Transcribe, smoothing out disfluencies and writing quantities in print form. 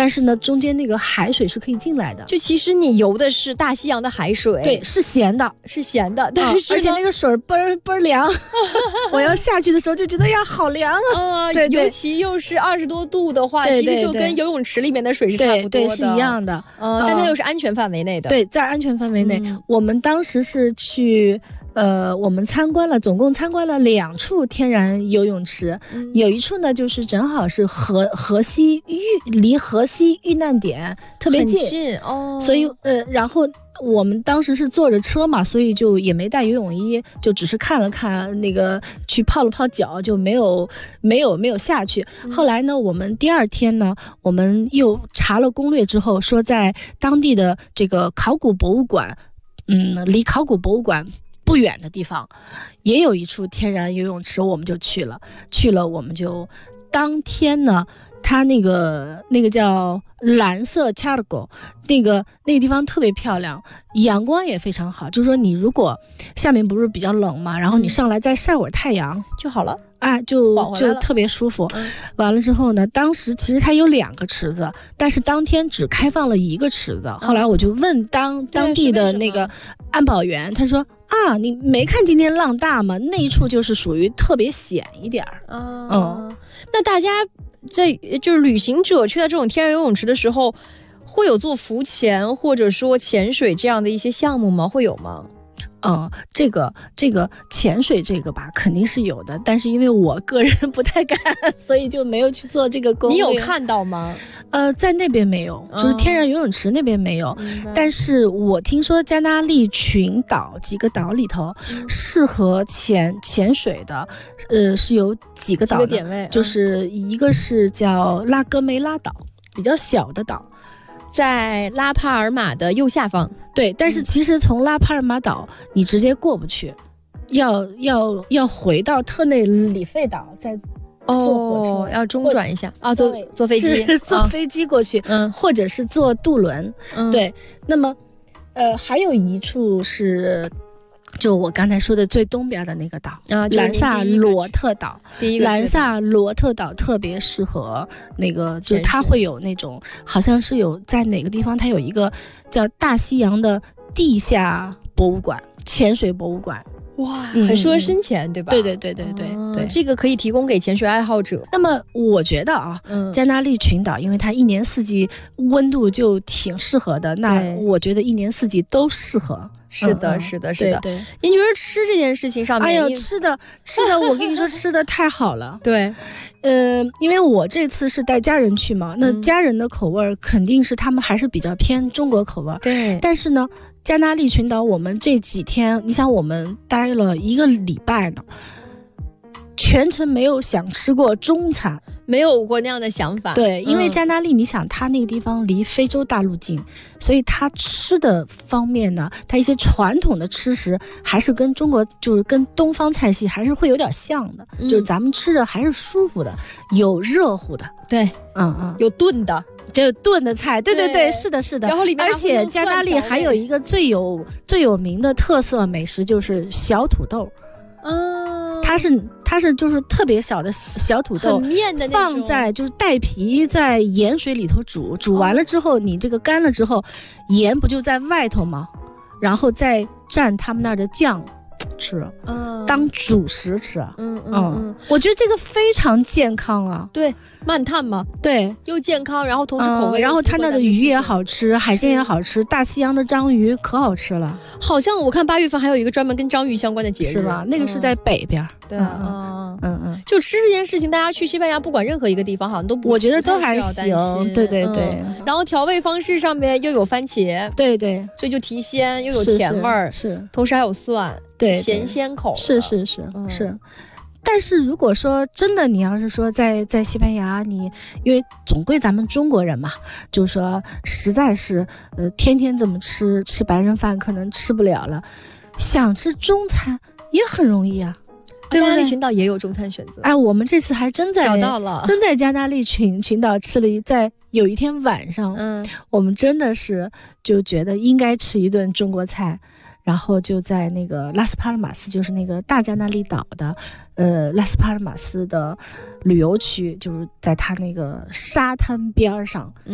但是呢，中间那个海水是可以进来的。 就其实你游的是大西洋的海水， 对，是咸的， 但是而且那个水倍儿凉，我要下去的时候就觉得呀，好凉啊！对， 尤其又是20多度的话，其实就跟游泳池里面的水是差不多的， 对，是一样的。 但它又是安全范围内的。 对，在安全范围内，我们当时是去。我们总共参观了2处天然游泳池，有一处呢，就是正好是离河西遇难点特别近哦， 所以然后我们当时是坐着车嘛，所以就也没带游泳衣，就只是看了看那个，去泡了泡脚，就没有下去。后来呢，我们第2天呢，我们又查了攻略之后，说在当地的这个考古博物馆，离考古博物馆不远的地方也有一处天然游泳池，我们就去了我们就当天呢，它那个叫蓝色恰尔沟，那个地方特别漂亮，阳光也非常好，就是说你如果下面不是比较冷嘛，然后你上来再晒会儿太阳就好了就特别舒服。完了之后呢，当时其实它有2个池子，但是当天只开放了1个池子。后来我就问当地的那个安保员，他说你没看今天浪大吗？那一处就是属于特别险一点那大家就是旅行者去到这种天然游泳池的时候，会有做浮潜或者说潜水这样的一些项目吗？会有吗？ 这个潜水这个吧，肯定是有的，但是因为我个人不太敢，所以就没有去做这个攻略。 你有看到吗？ 在那边没有，就是天然游泳池那边没有。但是我听说加那利群岛几个岛里头，适合潜水的，是有几个岛的， 点位， 就是一个是叫拉戈梅拉岛，比较小的岛。 在拉帕尔马的右下方。 对，但是其实从拉帕尔马岛你直接过不去，要回到特内里费岛再坐火车， 要中转一下坐飞机， 坐飞机过去，或者是坐渡轮。对，那么还有一处是就我刚才说的最东边的那个岛兰萨罗特岛。兰萨罗特岛特别适合那个，就它会有那种，好像是有在哪个地方，它有一个叫大西洋的地下博物馆，潜水博物馆。 哇，很适合深潜，对吧？ 对， 这个可以提供给潜水爱好者。 那么我觉得加那利群岛，因为它1年4季温度就挺适合的，那我觉得1年4季都适合。 是的。 对， 您觉得吃这件事情上面， 哎呦，吃的，我跟你说，吃的太好了。 对， 因为我这次是带家人去嘛，那家人的口味肯定是他们还是比较偏中国口味。 对， 但是呢，加那利群岛我们这几天，你想我们待了1个礼拜呢，全程没有想吃过中餐， 没有过那样的想法。 对，因为加那利，你想它那个地方离非洲大陆近，所以它吃的方面呢，它一些传统的吃食还是跟中国，就是跟东方菜系还是会有点像的，就是咱们吃的还是舒服的，有热乎的。 对，有炖的。 就炖的菜，对，是的。然后里面，而且加那利还有一个最有名的特色美食，就是小土豆。它是就是特别小的小土豆， 很面的那种， 放在就是带皮在盐水里头煮完了之后，你这个干了之后，盐不就在外头吗？然后再蘸他们那儿的酱吃，当主食吃。我觉得这个非常健康啊。 对，慢碳嘛， 对， 又健康，然后同时口味， 然后它那的鱼也好吃，海鲜也好吃，大西洋的章鱼可好吃了。 好像我看8月份还有一个专门跟章鱼相关的节日， 是吧？那个是在北边。 对就吃这件事情，大家去西班牙不管任何一个地方好像都不， 我觉得都还行。对。 然后调味方式上面又有番茄， 对， 所以就提鲜又有甜味儿， 是， 同时还有蒜， 对， 咸鲜口， 是。但是如果说真的，你要是说在西班牙，因为总归咱们中国人嘛，就是说实在是天天这么吃白人饭可能吃不了了，想吃中餐也很容易啊。 加那利群岛也有中餐选择。 我们这次还真找到了， 真在加那利群岛吃了在有一天晚上，我们真的是就觉得应该吃一顿中国菜。然后就在那个拉斯帕尔马斯，就是那个大加那利岛的，拉斯帕尔马斯的旅游区，就是在它那个沙滩边上，